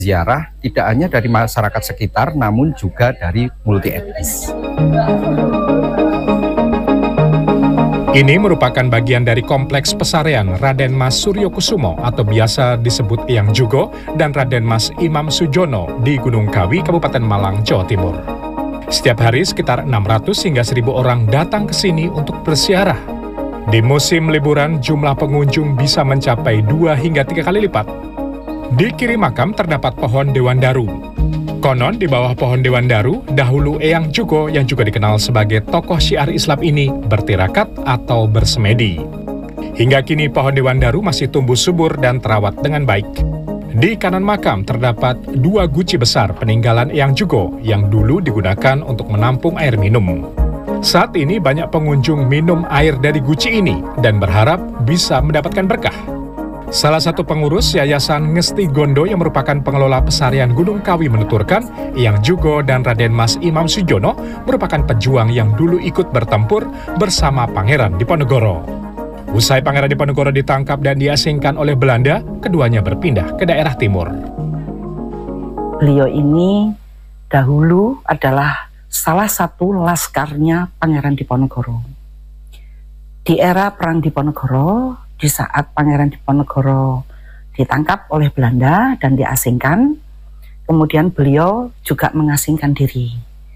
ziarah tidak hanya dari masyarakat sekitar namun juga dari multi etnis. Ini merupakan bagian dari kompleks pesarean Raden Mas Suryokusumo atau biasa disebut Eyang Jugo dan Raden Mas Imam Sujono di Gunung Kawi, Kabupaten Malang, Jawa Timur. Setiap hari sekitar 600 hingga 1000 orang datang ke sini untuk berziarah. Di musim liburan jumlah pengunjung bisa mencapai 2 hingga 3 kali lipat. Di kiri makam terdapat pohon Dewandaru. Konon di bawah pohon Dewandaru, dahulu Eyang Jugo yang juga dikenal sebagai tokoh syiar Islam ini bertirakat atau bersemedi. Hingga kini pohon Dewandaru masih tumbuh subur dan terawat dengan baik. Di kanan makam terdapat 2 guci besar peninggalan Eyang Jugo yang dulu digunakan untuk menampung air minum. Saat ini banyak pengunjung minum air dari guci ini dan berharap bisa mendapatkan berkah. Salah satu pengurus Yayasan Ngesti Gondo yang merupakan pengelola pesarian Gunung Kawi menuturkan, Eyang Jugo dan Raden Mas Imam Sujono merupakan pejuang yang dulu ikut bertempur bersama Pangeran Diponegoro. Usai Pangeran Diponegoro ditangkap dan diasingkan oleh Belanda, keduanya berpindah ke daerah timur. Beliau ini dahulu adalah salah satu laskarnya Pangeran Diponegoro. Di era Perang Diponegoro, di saat Pangeran Diponegoro ditangkap oleh Belanda dan diasingkan, kemudian beliau juga mengasingkan diri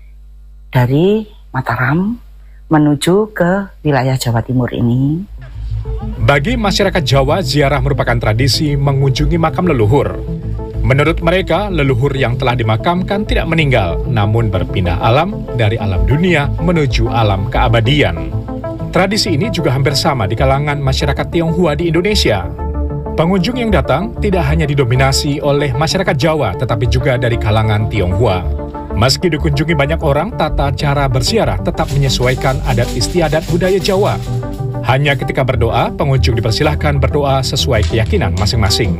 dari Mataram menuju ke wilayah Jawa Timur ini. Bagi masyarakat Jawa, ziarah merupakan tradisi mengunjungi makam leluhur. Menurut mereka, leluhur yang telah dimakamkan tidak meninggal, namun berpindah alam dari alam dunia menuju alam keabadian. Tradisi ini juga hampir sama di kalangan masyarakat Tionghoa di Indonesia. Pengunjung yang datang tidak hanya didominasi oleh masyarakat Jawa, tetapi juga dari kalangan Tionghoa. Meski dikunjungi banyak orang, tata cara berziarah tetap menyesuaikan adat istiadat budaya Jawa. Hanya ketika berdoa, pengunjung dipersilahkan berdoa sesuai keyakinan masing-masing.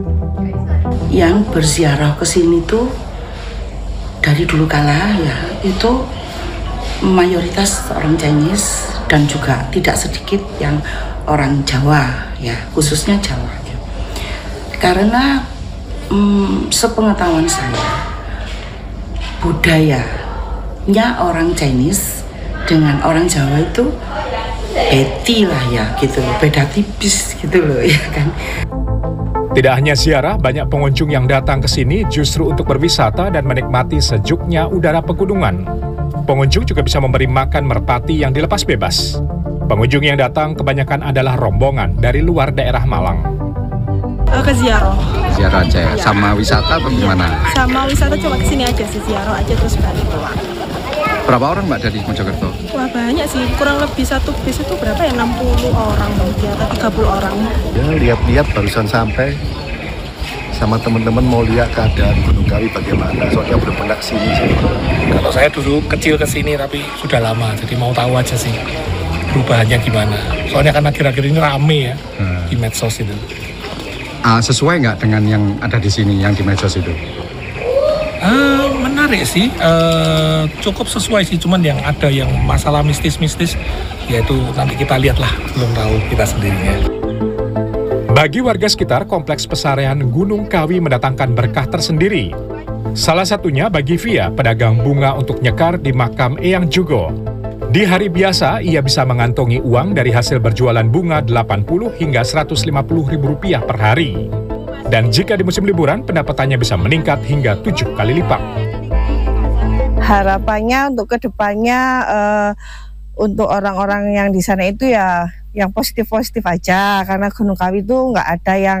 Yang berziarah ke sini tuh dari dulu kala ya, itu mayoritas orang Chinese dan juga tidak sedikit yang orang Jawa ya, khususnya Jawa. Karena sepengetahuan saya, budayanya orang Chinese dengan orang Jawa itu beti lah ya gitu loh, beda tipis gitu loh ya kan. Tidak hanya ziarah, banyak pengunjung yang datang ke sini justru untuk berwisata dan menikmati sejuknya udara pegunungan. Pengunjung juga bisa memberi makan merpati yang dilepas bebas. Pengunjung yang datang kebanyakan adalah rombongan dari luar daerah Malang. Ke ziarah. Ziarah aja ya? Sama wisata atau gimana? Sama wisata, cuma kesini aja sih, ziarah aja terus balik pulang. Berapa orang Mbak dari Mojokerto? Wah banyak sih, kurang lebih satu bis itu berapa ya, 60 orang mungkin atau 30 orang. Ya lihat-lihat barusan sampai sama teman-teman mau lihat keadaan Gunung Kawi bagaimana, soalnya belum pernah kesini sih. Kalau saya dulu kecil kesini tapi sudah lama, jadi mau tahu aja sih perubahannya gimana. Soalnya kan akhir-akhir ini rame ya di medsos itu. Sesuai nggak dengan yang ada di sini, yang di medsos itu? Menarik sih, cukup sesuai sih, cuman yang ada yang masalah mistis-mistis, yaitu nanti kita lihatlah, belum tahu kita sendirinya. Bagi warga sekitar, kompleks pesarean Gunung Kawi mendatangkan berkah tersendiri. Salah satunya bagi Via, pedagang bunga untuk nyekar di makam Eyang Jugo. Di hari biasa, ia bisa mengantongi uang dari hasil berjualan bunga 80 hingga 150 ribu rupiah per hari. Dan jika di musim liburan, pendapatannya bisa meningkat hingga 7 kali lipat. Harapannya untuk kedepannya, untuk orang-orang yang di sana itu ya yang positif-positif aja, karena Gunung Kawi itu nggak ada yang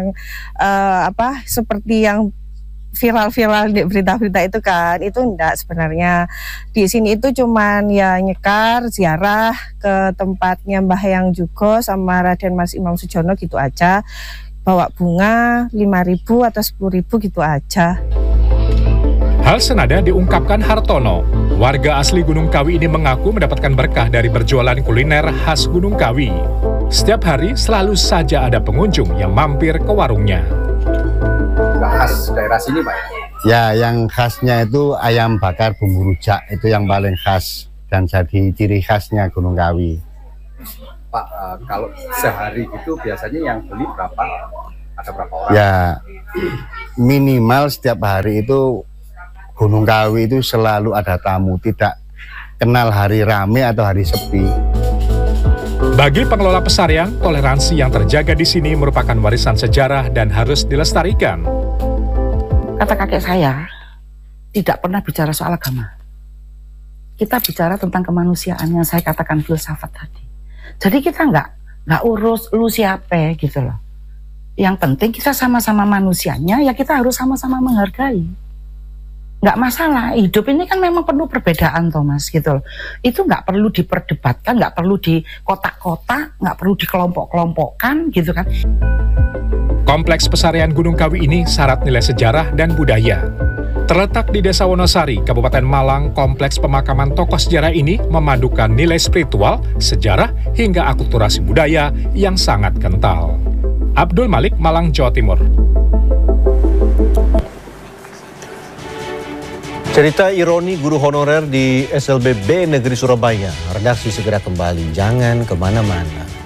seperti yang viral-viral di berita-berita itu kan, itu enggak sebenarnya. Di sini itu cuman ya nyekar, ziarah ke tempatnya Mbah Eyang Jugo sama Raden Mas Imam Sujono gitu aja, bawa bunga 5.000 atau 10.000 gitu aja. Hal senada diungkapkan Hartono. Warga asli Gunung Kawi ini mengaku mendapatkan berkah dari berjualan kuliner khas Gunung Kawi. Setiap hari selalu saja ada pengunjung yang mampir ke warungnya. Khas daerah sini Pak? Ya, yang khasnya itu ayam bakar bumbu rujak, itu yang paling khas dan jadi ciri khasnya Gunung Kawi. Pak, kalau sehari itu biasanya yang beli berapa? Ada berapa orang? Ya minimal setiap hari itu Gunung Kawi itu selalu ada tamu, tidak kenal hari rame atau hari sepi. Bagi pengelola pesarian, toleransi yang terjaga di sini merupakan warisan sejarah dan harus dilestarikan. Kata kakek saya, tidak pernah bicara soal agama. Kita bicara tentang kemanusiaan yang saya katakan filsafat tadi. Jadi kita nggak urus lu siapa gitu loh. Yang penting kita sama-sama manusianya, ya kita harus sama-sama menghargai. Nggak masalah, hidup ini kan memang penuh perbedaan Thomas gitu loh. Itu nggak perlu diperdebatkan, nggak perlu di kotak-kotak, nggak perlu dikelompok-kelompokkan gitu kan. Kompleks pesarian Gunung Kawi ini syarat nilai sejarah dan budaya. Terletak di Desa Wonosari, Kabupaten Malang, kompleks pemakaman tokoh sejarah ini memadukan nilai spiritual, sejarah, hingga akulturasi budaya yang sangat kental. Abdul Malik, Malang, Jawa Timur. Cerita ironi guru honorer di SLB B Negeri Surabaya. Redaksi segera kembali, jangan kemana-mana.